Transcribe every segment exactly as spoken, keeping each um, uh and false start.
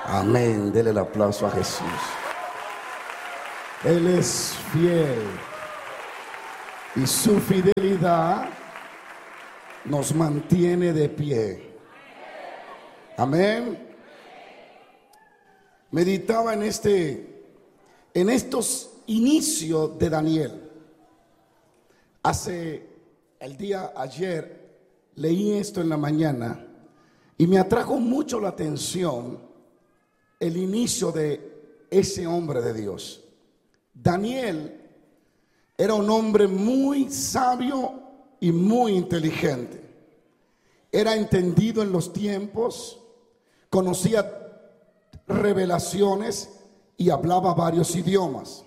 Amén. Dele el aplauso a Jesús. Él es fiel y su fidelidad nos mantiene de pie. Amén. Meditaba en este, en estos inicios de Daniel. Hace el día ayer leí esto en la mañana y me atrajo mucho la atención el inicio de ese hombre de Dios. Daniel era un hombre muy sabio y muy inteligente. Era entendido en los tiempos, conocía revelaciones y hablaba varios idiomas.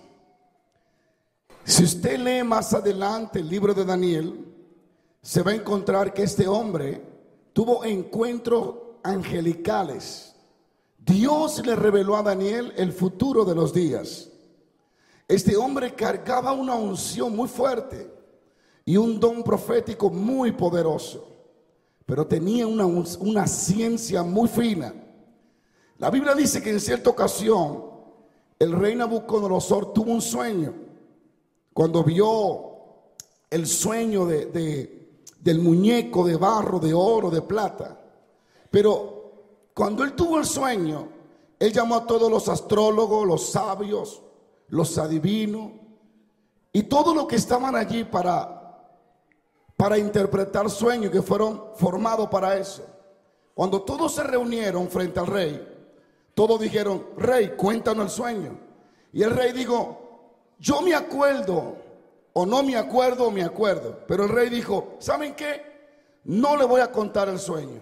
Si usted lee más adelante el libro de Daniel, se va a encontrar que este hombre tuvo encuentros angelicales. Dios le reveló a Daniel el futuro de los días. Este hombre cargaba una unción muy fuerte y un don profético muy poderoso, pero tenía una, una ciencia muy fina. La Biblia dice que en cierta ocasión el rey Nabucodonosor tuvo un sueño. Cuando vio el sueño de, de, del muñeco de barro, de oro, de plata. Pero cuando él tuvo el sueño, él llamó a todos los astrólogos, los sabios, los adivinos y todos los que estaban allí para, para interpretar sueños, que fueron formados para eso. Cuando todos se reunieron frente al rey, todos dijeron: rey, cuéntanos el sueño. Y el rey dijo: yo me acuerdo, o no me acuerdo, o me acuerdo. Pero el rey dijo: ¿saben qué? No le voy a contar el sueño.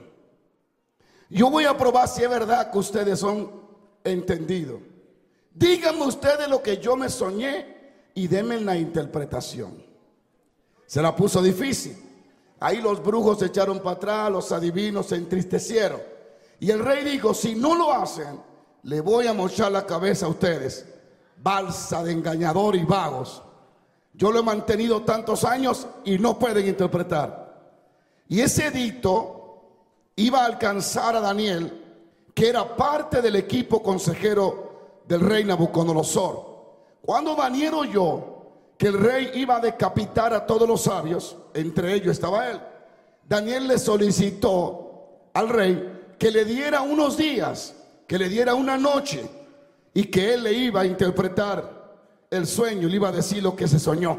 Yo voy a probar si es verdad que ustedes son entendidos. Díganme ustedes lo que yo me soñé y denme la interpretación. Se la puso difícil. Ahí los brujos se echaron para atrás, los adivinos se entristecieron. Y el rey dijo: si no lo hacen, le voy a mochar la cabeza a ustedes. Balsa de engañador y vagos. Yo lo he mantenido tantos años y no pueden interpretar. Y ese edicto iba a alcanzar a Daniel, que era parte del equipo consejero del rey Nabucodonosor. Cuando Daniel oyó que el rey iba a decapitar a todos los sabios, entre ellos estaba él, Daniel le solicitó al rey que le diera unos días, que le diera una noche, y que él le iba a interpretar el sueño, le iba a decir lo que se soñó.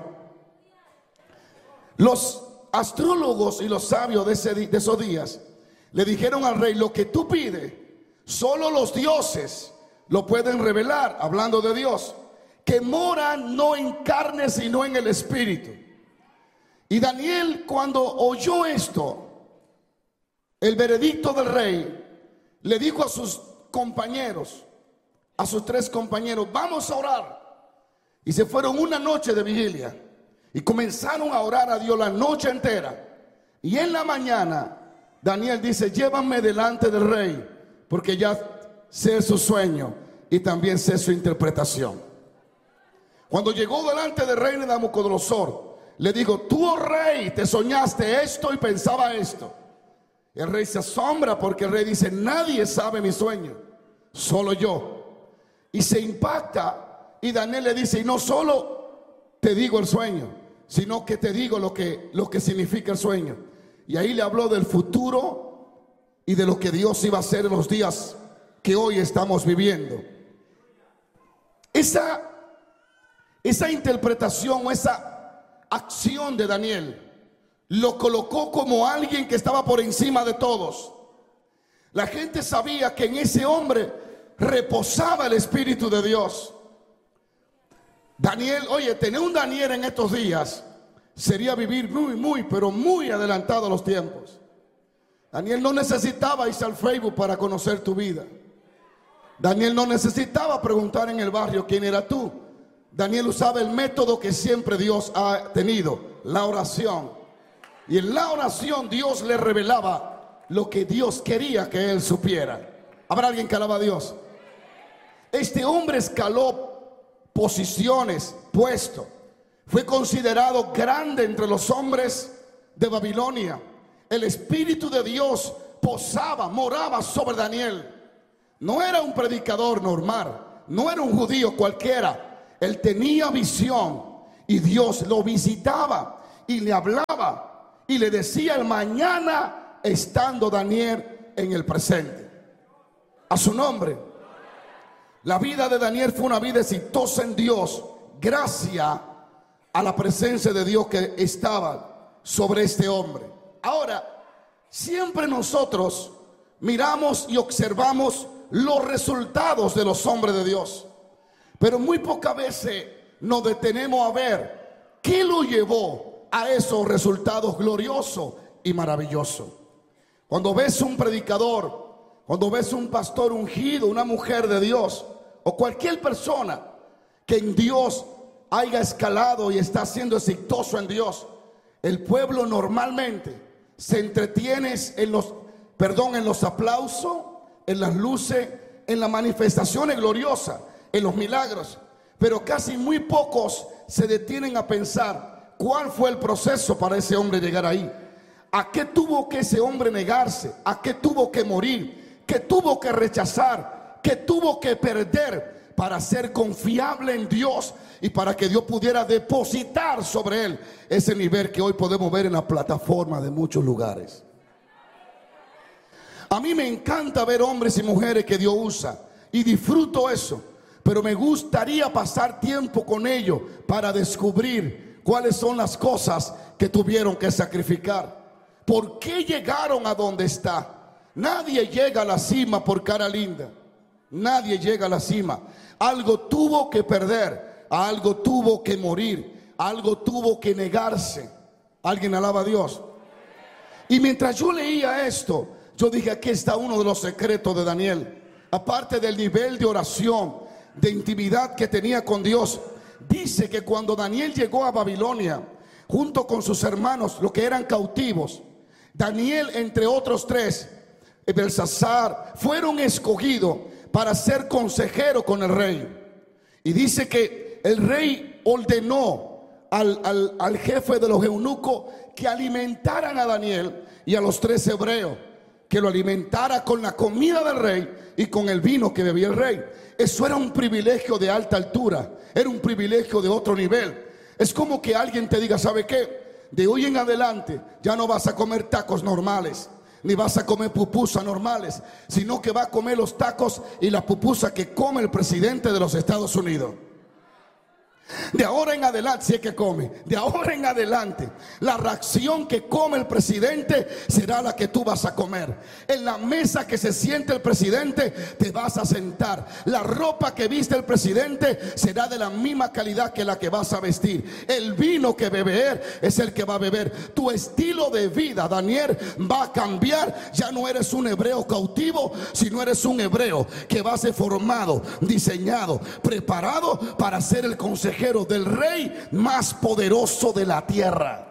Los astrólogos y los sabios de, ese, de esos días le dijeron al rey: lo que tú pides, solo los dioses lo pueden revelar, hablando de Dios, que mora no en carne sino en el espíritu. Y Daniel, cuando oyó esto, el veredicto del rey, le dijo a sus compañeros, a sus tres compañeros: vamos a orar. Y se fueron una noche de vigilia y comenzaron a orar a Dios la noche entera. Y en la mañana Daniel dice: llévanme delante del rey, porque ya sé su sueño y también sé su interpretación. Cuando llegó delante del rey Nabucodonosor, le dijo: tú, oh rey, te soñaste esto y pensaba esto. El rey se asombra porque el rey dice: nadie sabe mi sueño, solo yo. Y se impacta, y Daniel le dice: y no solo te digo el sueño, sino que te digo lo que, lo que significa el sueño. Y ahí le habló del futuro y de lo que Dios iba a hacer en los días que hoy estamos viviendo. Esa, esa interpretación o esa acción de Daniel lo colocó como alguien que estaba por encima de todos. La gente sabía que en ese hombre reposaba el Espíritu de Dios. Daniel, oye, tener un Daniel en estos días sería vivir muy, muy, pero muy adelantado a los tiempos. Daniel no necesitaba irse al Facebook para conocer tu vida. Daniel no necesitaba preguntar en el barrio quién era tú. Daniel usaba el método que siempre Dios ha tenido, la oración. Y en la oración Dios le revelaba lo que Dios quería que él supiera. ¿Habrá alguien que alaba a Dios? Este hombre escaló posiciones, puesto. Fue considerado grande entre los hombres de Babilonia. El Espíritu de Dios posaba, moraba sobre Daniel. No era un predicador normal, no era un judío cualquiera. Él tenía visión y Dios lo visitaba y le hablaba y le decía el mañana, estando Daniel en el presente. A su nombre. La vida de Daniel fue una vida exitosa en Dios, gracias a la presencia de Dios que estaba sobre este hombre. Ahora, siempre nosotros miramos y observamos los resultados de los hombres de Dios, pero muy pocas veces nos detenemos a ver qué lo llevó a esos resultados gloriosos y maravillosos. Cuando ves un predicador, cuando ves un pastor ungido, una mujer de Dios, o cualquier persona que en Dios haya escalado y está siendo exitoso en Dios, el pueblo normalmente se entretiene en los, perdón, en los aplausos, en las luces, en las manifestaciones gloriosas, en los milagros, pero casi muy pocos se detienen a pensar cuál fue el proceso para ese hombre llegar ahí. ¿A qué tuvo que ese hombre negarse? ¿A qué tuvo que morir? ¿Qué tuvo que rechazar? ¿Qué tuvo que perder para ser confiable en Dios y para que Dios pudiera depositar sobre él ese nivel que hoy podemos ver en la plataforma de muchos lugares? A mí me encanta ver hombres y mujeres que Dios usa y disfruto eso, pero me gustaría pasar tiempo con ellos para descubrir cuáles son las cosas que tuvieron que sacrificar. ¿Por qué llegaron a donde está? Nadie llega a la cima por cara linda. Nadie llega a la cima. Algo tuvo que perder, algo tuvo que morir, algo tuvo que negarse. ¿Alguien alaba a Dios? Y mientras yo leía esto, yo dije, aquí está uno de los secretos de Daniel. Aparte del nivel de oración, de intimidad que tenía con Dios, dice que cuando Daniel llegó a Babilonia, junto con sus hermanos, los que eran cautivos, Daniel, entre otros tres, Belsasar, fueron escogidos para ser consejero con el rey. Y dice que el rey ordenó al, al, al jefe de los eunucos que alimentaran a Daniel y a los tres hebreos, que lo alimentara con la comida del rey y con el vino que bebía el rey. Eso era un privilegio de alta altura, era un privilegio de otro nivel. Es como que alguien te diga, ¿sabe qué? De hoy en adelante ya no vas a comer tacos normales, ni vas a comer pupusas normales, sino que va a comer los tacos y la pupusa que come el presidente de los Estados Unidos. De ahora en adelante, si es que come, de ahora en adelante, la ración que come el presidente será la que tú vas a comer. En la mesa que se siente el presidente, te vas a sentar. La ropa que viste el presidente será de la misma calidad que la que vas a vestir. El vino que beber es el que va a beber. Tu estilo de vida, Daniel, va a cambiar. Ya no eres un hebreo cautivo, sino eres un hebreo que va a ser formado, diseñado, preparado para ser el consejero del rey más poderoso de la tierra.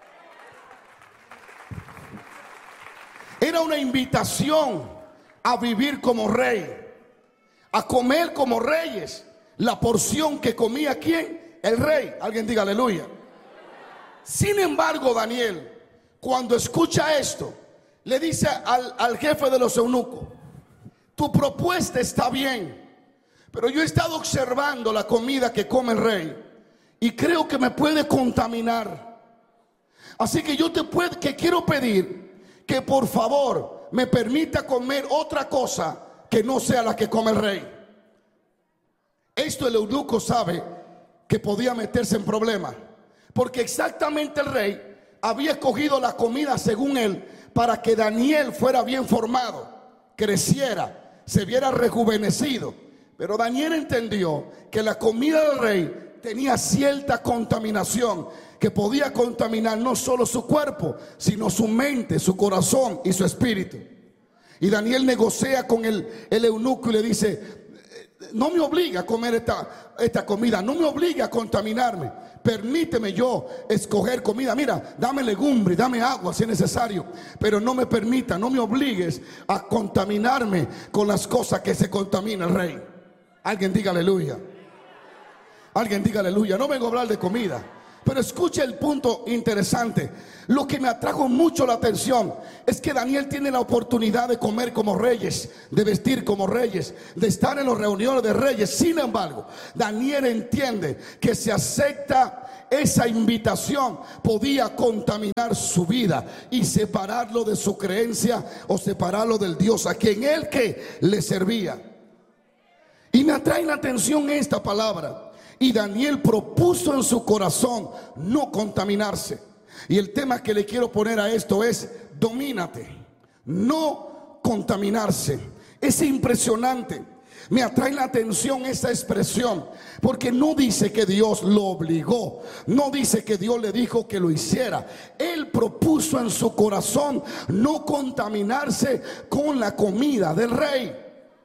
Era una invitación a vivir como rey, a comer como reyes. La porción que comía ¿quién? El rey. Alguien diga aleluya. Sin embargo, Daniel, cuando escucha esto, le dice al, al jefe de los eunucos: tu propuesta está bien, pero yo he estado observando la comida que come el rey y creo que me puede contaminar. Así que yo te puedo, que quiero pedir que por favor me permita comer otra cosa que no sea la que come el rey. Esto el eunuco sabe que podía meterse en problemas, porque exactamente el rey había escogido la comida según él para que Daniel fuera bien formado, creciera, se viera rejuvenecido. Pero Daniel entendió que la comida del rey tenía cierta contaminación que podía contaminar no solo su cuerpo, sino su mente, su corazón y su espíritu. Y Daniel negocia con el, el eunuco y le dice: no me obliga a comer esta, esta comida, no me obliga a contaminarme. Permíteme yo escoger comida. Mira, dame legumbre, dame agua si es necesario, pero no me permita, no me obligues a contaminarme con las cosas que se contamina el rey. Alguien diga aleluya. Alguien diga aleluya. No vengo a hablar de comida, Pero escuche el punto interesante. Lo que me atrajo mucho la atención es que Daniel tiene la oportunidad de comer como reyes, de vestir como reyes, de estar en las reuniones de reyes. Sin embargo, Daniel entiende que si acepta esa invitación, podía contaminar su vida y separarlo de su creencia o separarlo del Dios a quien él que le servía. Y me atrae la atención esta palabra. Y Daniel propuso en su corazón no contaminarse. Y el tema que le quiero poner a esto es: domínate, no contaminarse. Es impresionante. Me atrae la atención esa expresión, porque no dice que Dios lo obligó, no dice que Dios le dijo que lo hiciera. Él propuso en su corazón no contaminarse con la comida del rey.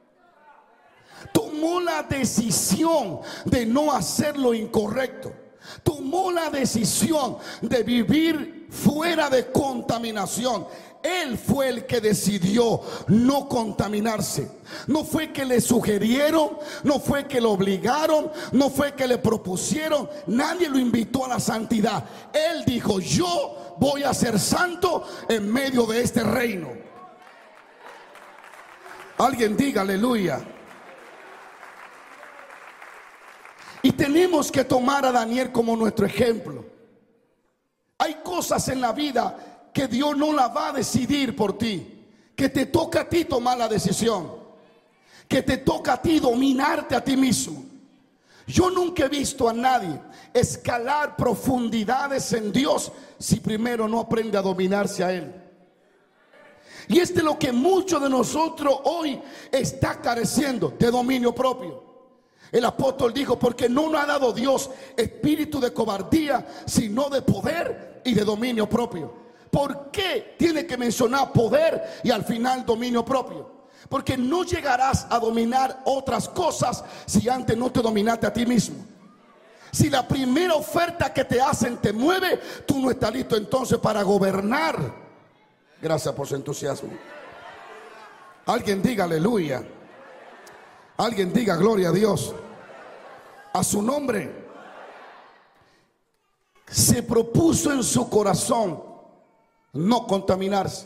Tomó la decisión de no hacer lo incorrecto. Tomó la decisión de vivir fuera de contaminación. Él fue el que decidió no contaminarse. No fue que le sugirieron, no fue que lo obligaron, no fue que le propusieron. Nadie lo invitó a la santidad. Él dijo: yo voy a ser santo en medio de este reino. Alguien diga aleluya. Y tenemos que tomar a Daniel como nuestro ejemplo. Hay cosas en la vida que Dios no la va a decidir por ti, que te toca a ti tomar la decisión, que te toca a ti dominarte a ti mismo. Yo nunca he visto a nadie escalar profundidades en Dios si primero no aprende a dominarse a Él. Y este es lo que muchos de nosotros hoy está careciendo, de dominio propio. El apóstol dijo: porque no nos ha dado Dios espíritu de cobardía, sino de poder y de dominio propio. ¿Por qué tiene que mencionar poder y al final dominio propio? Porque no llegarás a dominar otras cosas si antes no te dominaste a ti mismo. Si la primera oferta que te hacen te mueve, tú no estás listo entonces para gobernar. Gracias por su entusiasmo. Alguien diga aleluya. Alguien diga gloria a Dios. A su nombre. Se propuso en su corazón no contaminarse.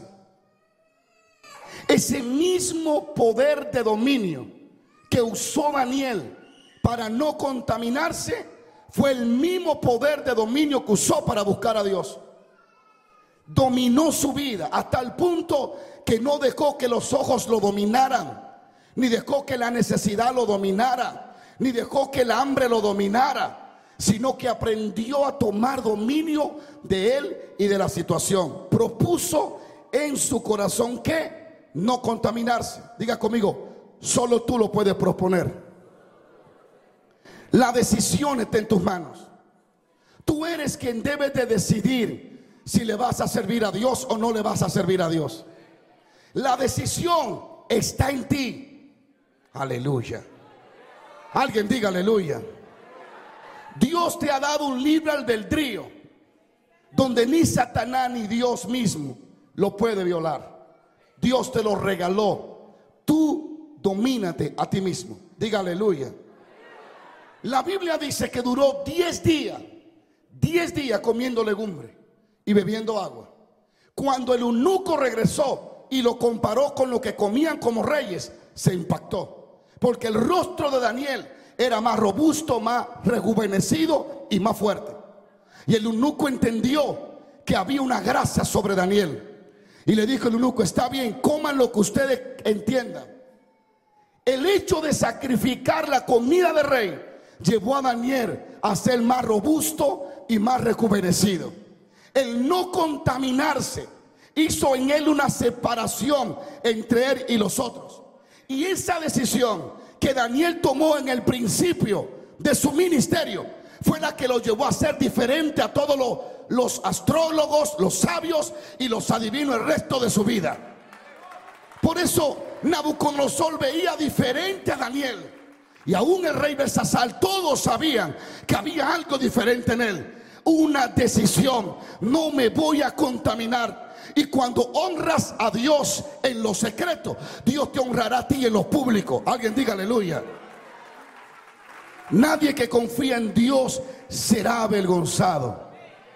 Ese mismo poder de dominio que usó Daniel para no contaminarse fue el mismo poder de dominio que usó para buscar a Dios. Dominó su vida hasta el punto que no dejó que los ojos lo dominaran, ni dejó que la necesidad lo dominara, ni dejó que el hambre lo dominara, sino que aprendió a tomar dominio de él y de la situación. Propuso en su corazón que no contaminarse. Diga conmigo: solo tú lo puedes proponer. La decisión está en tus manos. Tú eres quien debe de decidir si le vas a servir a Dios o no le vas a servir a Dios. La decisión está en ti. Aleluya. Alguien diga aleluya. Dios te ha dado un libre albedrío donde ni Satanás ni Dios mismo lo puede violar. Dios te lo regaló. Tú domínate a ti mismo. Diga aleluya. La Biblia dice que duró diez días, diez días comiendo legumbre y bebiendo agua. Cuando el eunuco regresó y lo comparó con lo que comían como reyes, se impactó, porque el rostro de Daniel era más robusto, más rejuvenecido y más fuerte. Y el eunuco entendió que había una gracia sobre Daniel. Y le dijo el eunuco: está bien, coman lo que ustedes entiendan. El hecho de sacrificar la comida del rey llevó a Daniel a ser más robusto y más rejuvenecido. El no contaminarse hizo en él una separación entre él y los otros. Y esa decisión que Daniel tomó en el principio de su ministerio fue la que lo llevó a ser diferente a todos los, los astrólogos, los sabios y los adivinos el resto de su vida. Por eso Nabucodonosor veía diferente a Daniel. Y aún el rey Belsasar, todos sabían que había algo diferente en él. Una decisión: no me voy a contaminar. Y cuando honras a Dios en lo secreto, Dios te honrará a ti en lo público. Alguien diga aleluya. Nadie que confía en Dios será avergonzado.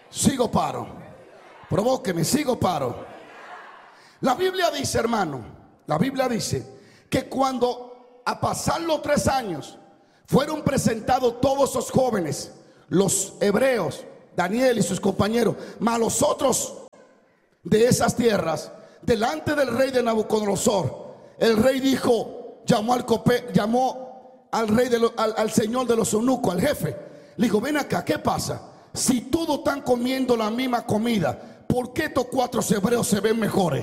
sigo paro. Provóqueme, sigo paro. La Biblia dice, hermano, la Biblia dice que cuando a pasar los tres años fueron presentados todos esos jóvenes, los hebreos, Daniel y sus compañeros, más los otros de esas tierras, delante del rey de Nabucodonosor, el rey dijo, llamó al cope, llamó al rey de lo, al, al señor de los eunucos, al jefe, le dijo, ven acá, ¿qué pasa? Si todos están comiendo la misma comida, ¿por qué estos cuatro hebreos se ven mejores?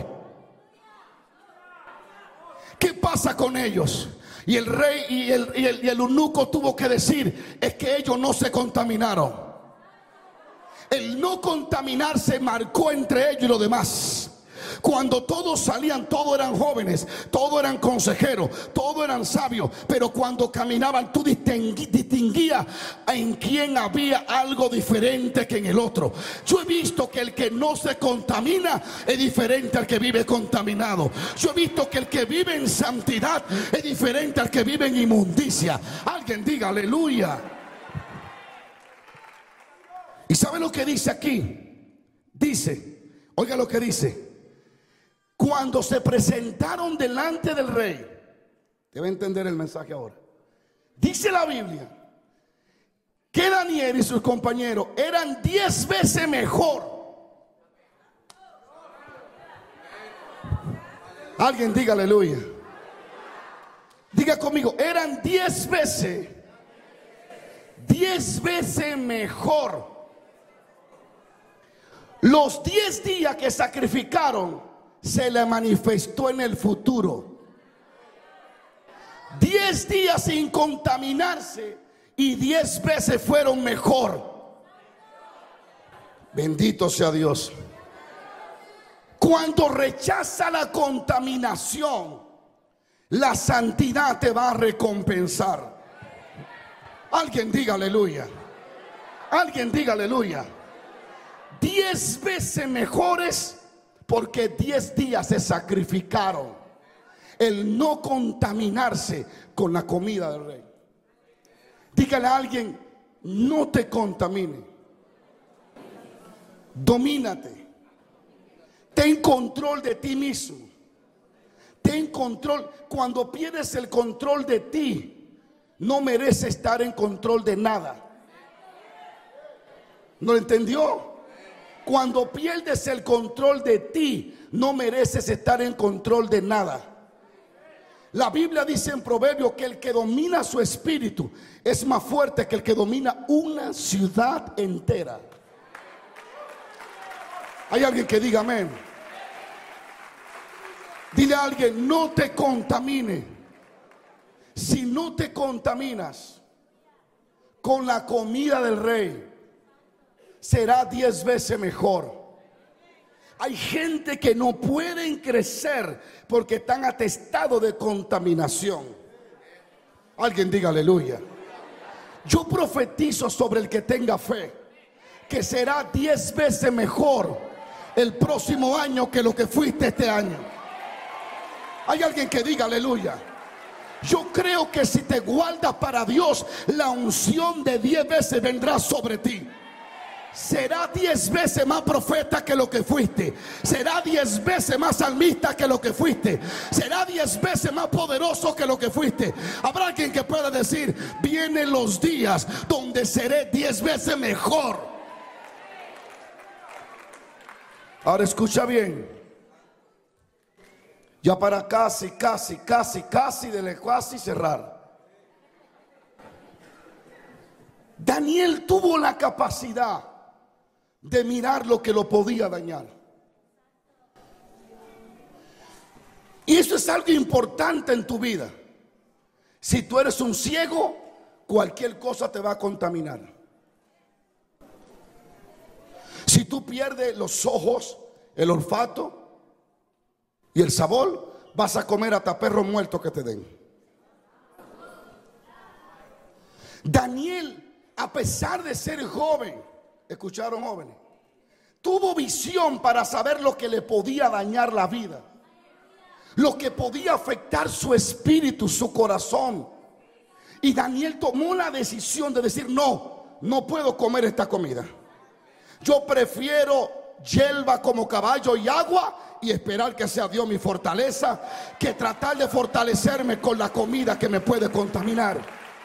¿Qué pasa con ellos? Y el rey y el, y el, y el eunuco tuvo que decir, es que ellos no se contaminaron. El no contaminarse marcó entre ellos y los demás. Cuando todos salían, todos eran jóvenes, todos eran consejeros, todos eran sabios, pero cuando caminaban tú distinguías en quién había algo diferente que en el otro. Yo he visto que el que no se contamina es diferente al que vive contaminado. Yo he visto que el que vive en santidad es diferente al que vive en inmundicia. Alguien diga aleluya. ¿Y sabe lo que dice aquí? Dice, oiga lo que dice. Cuando se presentaron delante del rey, debe entender el mensaje ahora. Dice la Biblia que Daniel y sus compañeros eran diez veces mejor. Alguien diga aleluya. Diga conmigo, eran diez veces, diez veces mejor. Los diez días que sacrificaron se le manifestó en el futuro. Diez días sin contaminarse y diez veces fueron mejor. Bendito sea Dios. Cuando rechaza la contaminación, la santidad te va a recompensar. Alguien diga aleluya. Alguien diga aleluya. Diez veces mejores. Porque diez días se sacrificaron el no contaminarse con la comida del rey. Dígale a alguien, no te contamine. Domínate. Ten control de ti mismo. Ten control. Cuando pierdes el control de ti, no mereces estar en control de nada. ¿No lo entendió? Cuando pierdes el control de ti, no mereces estar en control de nada. La Biblia dice en Proverbios que el que domina su espíritu es más fuerte que el que domina una ciudad entera. Hay alguien que diga amén. Dile a alguien, no te contamine. Si no te contaminas con la comida del rey, será diez veces mejor. Hay gente que no pueden crecer porque están atestados de contaminación. Alguien diga aleluya. Yo profetizo sobre el que tenga fe que será diez veces mejor el próximo año que lo que fuiste este año. Hay alguien que diga aleluya. Yo creo que si te guardas para Dios, la unción de diez veces vendrá sobre ti. Será diez veces más profeta que lo que fuiste. Será diez veces más salmista que lo que fuiste. Será diez veces más poderoso que lo que fuiste. Habrá alguien que pueda decir, vienen los días donde seré diez veces mejor. Ahora escucha bien. Ya para casi, casi, casi, casi de casi cerrar. Daniel tuvo la capacidad de mirar lo que lo podía dañar. Y eso es algo importante en tu vida. Si tú eres un ciego, cualquier cosa te va a contaminar. Si tú pierdes los ojos, el olfato y el sabor, vas a comer hasta perros muertos que te den. Daniel, a pesar de ser joven, ¿escucharon, jóvenes? Tuvo visión para saber lo que le podía dañar la vida, lo que podía afectar su espíritu, su corazón. Y Daniel tomó la decisión de decir, no, no puedo comer esta comida. Yo prefiero hierba como caballo y agua y esperar que sea Dios mi fortaleza, que tratar de fortalecerme con la comida que me puede contaminar.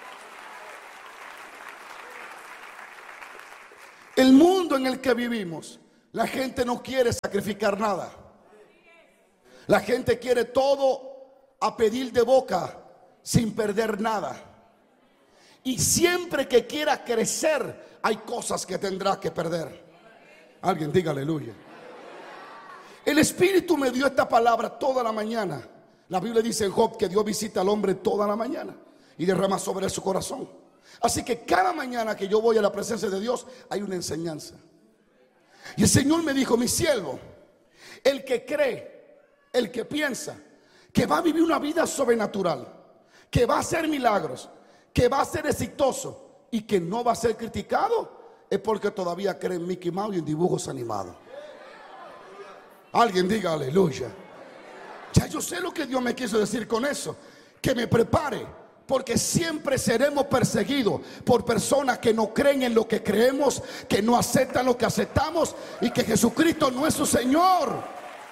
El mundo en el que vivimos, la gente no quiere sacrificar nada. La gente quiere todo a pedir de boca sin perder nada. Y siempre que quiera crecer, hay cosas que tendrá que perder. Alguien diga aleluya. El Espíritu me dio esta palabra toda la mañana. La Biblia dice en Job que Dios visita al hombre toda la mañana y derrama sobre él su corazón. Así que cada mañana que yo voy a la presencia de Dios hay una enseñanza. Y el Señor me dijo: mi siervo, el que cree, el que piensa que va a vivir una vida sobrenatural, que va a hacer milagros, que va a ser exitoso y que no va a ser criticado, es porque todavía cree en Mickey Mouse y en dibujos animados. Alguien diga aleluya. Ya yo sé lo que Dios me quiso decir con eso. Que me prepare, porque siempre seremos perseguidos por personas que no creen en lo que creemos, que no aceptan lo que aceptamos y que Jesucristo no es su Señor.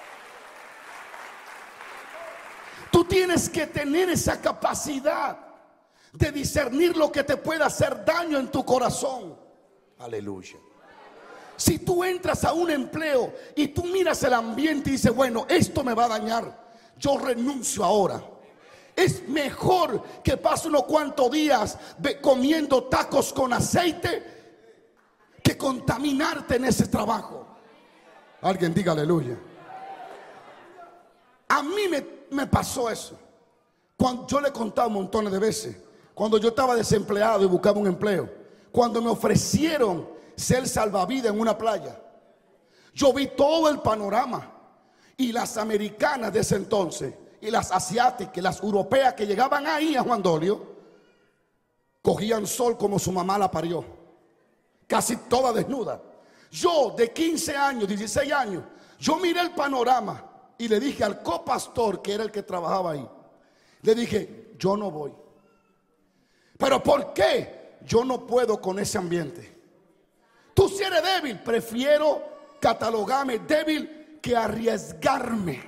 Tú tienes que tener esa capacidad de discernir lo que te puede hacer daño en tu corazón. Aleluya. Si tú entras a un empleo y tú miras el ambiente y dices: bueno, esto me va a dañar, yo renuncio ahora. Es mejor que pase unos cuantos días comiendo tacos con aceite que contaminarte en ese trabajo. Alguien diga aleluya. A mí me, me pasó eso. Cuando yo le he contado montones de veces, cuando yo estaba desempleado y buscaba un empleo, cuando me ofrecieron ser salvavidas en una playa, yo vi todo el panorama. Y las americanas de ese entonces, y las asiáticas, las europeas que llegaban ahí a Juan Dolio, cogían sol como su mamá la parió, casi toda desnuda. Yo de quince años, dieciséis años, yo miré el panorama y le dije al copastor, que era el que trabajaba ahí, le dije: yo no voy. ¿Pero por qué? Yo no puedo con ese ambiente. Tú, si eres débil, prefiero catalogarme débil que arriesgarme.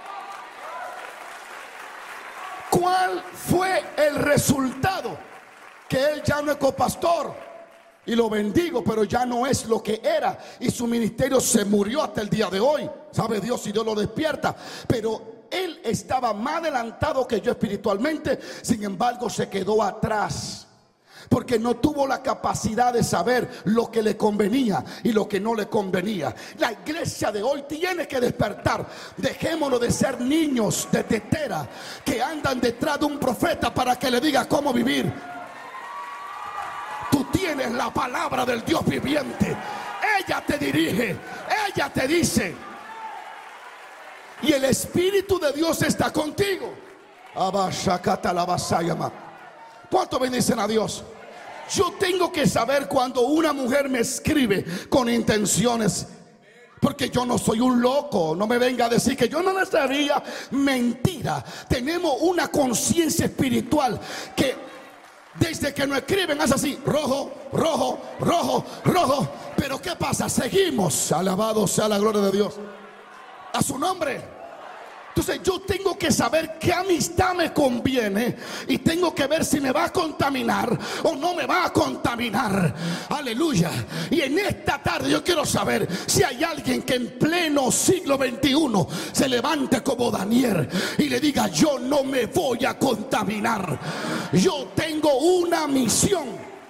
¿Cuál fue el resultado? Que él ya no es copastor, y lo bendigo, pero ya no es lo que era, y su ministerio se murió hasta el día de hoy. Sabe Dios si Dios lo despierta, pero él estaba más adelantado que yo espiritualmente. Sin embargo, se quedó atrás porque no tuvo la capacidad de saber lo que le convenía y lo que no le convenía. La iglesia de hoy tiene que despertar. Dejémonos de ser niños de tetera que andan detrás de un profeta para que le diga cómo vivir. Tú tienes la palabra del Dios viviente. Ella te dirige, ella te dice, y el Espíritu de Dios está contigo. ¿Cuánto bendicen a Dios? Yo tengo que saber cuando una mujer me escribe con intenciones, porque yo no soy un loco. No me venga a decir que yo no le sabía. Mentira. Tenemos una conciencia espiritual que desde que nos escriben hace así: rojo, rojo, rojo, rojo. Pero ¿qué pasa? Seguimos. Alabado sea la gloria de Dios, a su nombre. Entonces yo tengo que saber qué amistad me conviene, y tengo que ver si me va a contaminar o no me va a contaminar. Aleluya. Y en esta tarde yo quiero saber si hay alguien que en pleno siglo veintiuno se levante como Daniel y le diga: yo no me voy a contaminar, yo tengo una misión.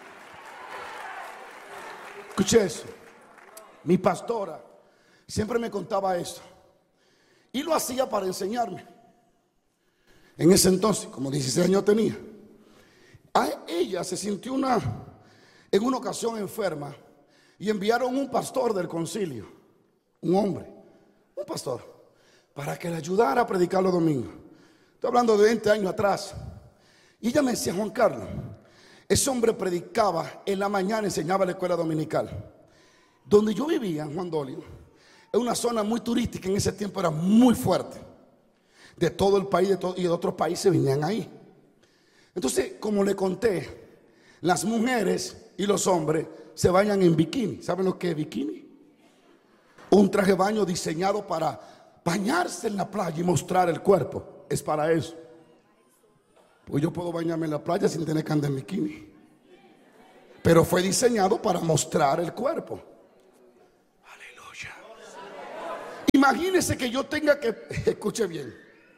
Escuche eso. Mi pastora siempre me contaba esto, y lo hacía para enseñarme. En ese entonces, como dieciséis años tenía, a ella se sintió una, en una ocasión enferma, y enviaron un pastor del concilio, un hombre, un pastor, para que le ayudara a predicar los domingos. Estoy hablando de veinte años atrás. Y ella me decía: Juan Carlos, ese hombre predicaba en la mañana, enseñaba en la escuela dominical. Donde yo vivía, en Juan Dolio, es una zona muy turística. En ese tiempo era muy fuerte. De todo el país de todo, y de otros países venían ahí. Entonces, como le conté, las mujeres y los hombres se bañan en bikini. ¿Saben lo que es bikini? Un traje de baño diseñado para bañarse en la playa y mostrar el cuerpo. Es para eso. Pues yo puedo bañarme en la playa sin tener que andar en bikini. Pero fue diseñado para mostrar el cuerpo. Aleluya. Imagínese que yo tenga que, escuche bien,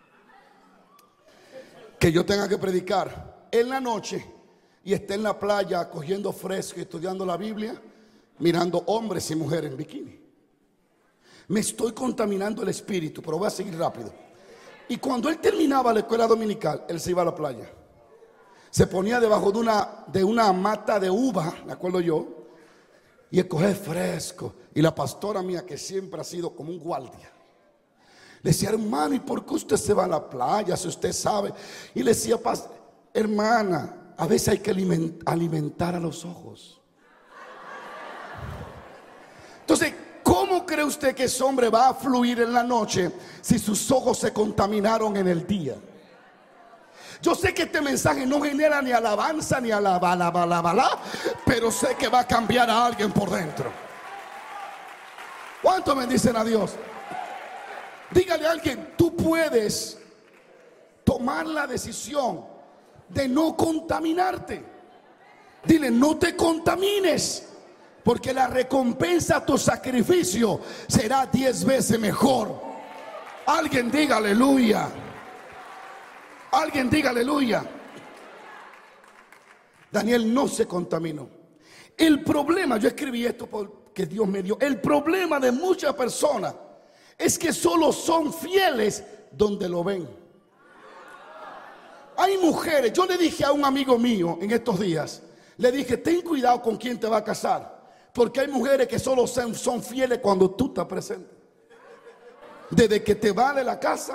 que yo tenga que predicar en la noche y esté en la playa cogiendo fresco y estudiando la Biblia, mirando hombres y mujeres en bikini. Me estoy contaminando el espíritu, pero voy a seguir rápido. Y cuando él terminaba la escuela dominical, él se iba a la playa. Se ponía debajo de una, de una mata de uva, me acuerdo yo, y escogía fresco. Y la pastora mía, que siempre ha sido como un guardia, le decía: hermano, ¿y por qué usted se va a la playa si usted sabe? Y le decía: hermana, a veces hay que alimentar a los ojos. Entonces, ¿cómo cree usted que ese hombre va a fluir en la noche si sus ojos se contaminaron en el día? Yo sé que este mensaje no genera ni alabanza ni alabalabala, pero sé que va a cambiar a alguien por dentro. ¿Cuánto bendicen a Dios? Dígale a alguien: tú puedes tomar la decisión de no contaminarte. Dile: no te contamines, porque la recompensa a tu sacrificio será diez veces mejor. Alguien diga aleluya. Alguien diga aleluya. Daniel no se contaminó. El problema, yo escribí esto porque Dios me dio. El problema de muchas personas es que solo son fieles donde lo ven. Hay mujeres, yo le dije a un amigo mío en estos días, le dije: ten cuidado con quién te va a casar, porque hay mujeres que solo son, son fieles cuando tú estás presente. Desde que te va de la casa,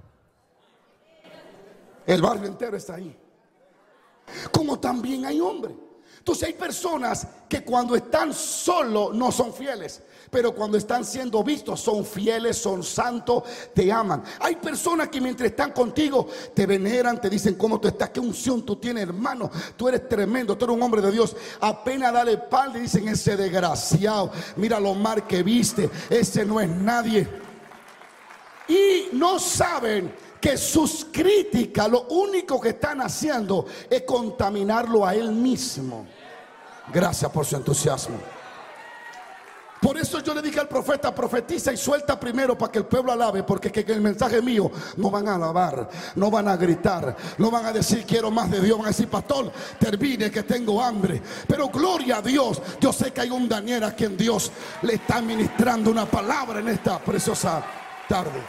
el barrio entero está ahí. Como también hay hombres. Entonces hay personas que cuando están solos no son fieles, pero cuando están siendo vistos son fieles, son santos, te aman. Hay personas que mientras están contigo te veneran, te dicen: cómo tú estás, qué unción tú tienes, hermano, tú eres tremendo, tú eres un hombre de Dios. Apenas dale espalda y dicen: ese desgraciado, mira lo mal que viste, ese no es nadie. Y no saben que sus críticas lo único que están haciendo es contaminarlo a él mismo. Gracias por su entusiasmo. Por eso yo le dije al profeta: profetiza y suelta primero para que el pueblo alabe, porque que, que el mensaje mío no van a alabar, no van a gritar, no van a decir quiero más de Dios, van a decir: pastor, termine que tengo hambre. Pero gloria a Dios, yo sé que hay un Daniel a quien Dios le está ministrando una palabra en esta preciosa tarde.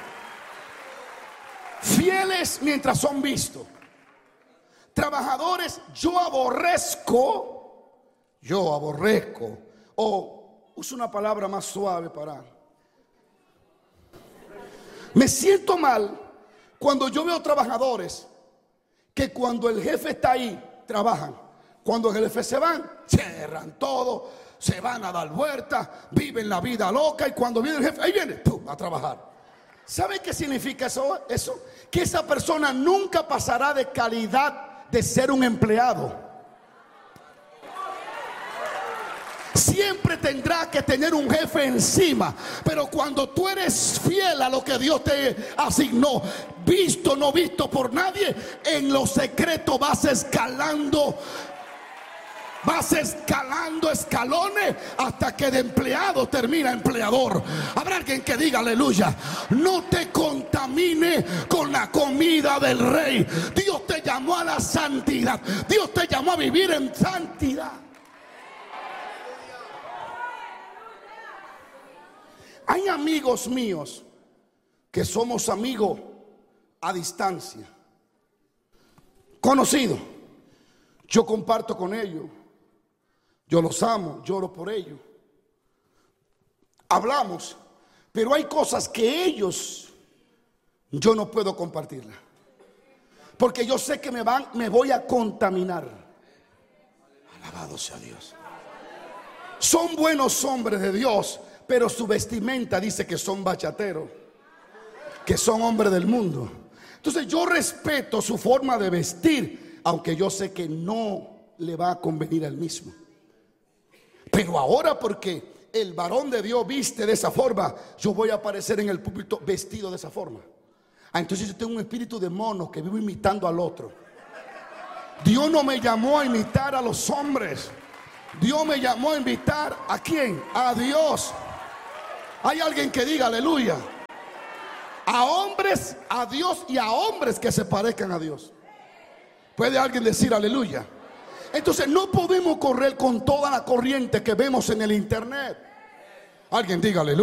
Fieles mientras son vistos. Trabajadores, yo aborrezco, yo aborrezco, o uso una palabra más suave para... Me siento mal cuando yo veo trabajadores que cuando el jefe está ahí, trabajan. Cuando el jefe se van, cierran todo, se van a dar vueltas, viven la vida loca, y cuando viene el jefe, ahí viene, ¡pum!, a trabajar. ¿Sabe qué significa eso? Eso, que esa persona nunca pasará de calidad de ser un empleado. Siempre tendrá que tener un jefe encima. Pero cuando tú eres fiel a lo que Dios te asignó, visto, no visto por nadie, en lo secreto vas escalando. Vas escalando escalones hasta que de empleado termina empleador. Habrá alguien que diga aleluya. No te contamine con la comida del rey. Dios te llamó a la santidad. Dios te llamó a vivir en santidad. Hay amigos míos que somos amigos a distancia, conocidos. Yo comparto con ellos. Yo los amo, lloro por ellos. Hablamos, pero hay cosas que ellos, yo no puedo compartirlas, porque yo sé que me van, me voy a contaminar. Alabado sea Dios. Son buenos hombres de Dios, pero su vestimenta dice que son bachateros, que son hombres del mundo. Entonces yo respeto su forma de vestir, aunque yo sé que no le va a convenir al mismo. Pero ahora, porque el varón de Dios viste de esa forma, yo voy a aparecer en el púlpito vestido de esa forma. Ah, entonces yo tengo un espíritu de mono que vivo imitando al otro. Dios no me llamó a imitar a los hombres. Dios me llamó a imitar ¿a quién? A Dios. Hay alguien que diga aleluya. A hombres, a Dios, y a hombres que se parezcan a Dios. ¿Puede alguien decir aleluya? Entonces no podemos correr con toda la corriente que vemos en el internet. Alguien diga aleluya.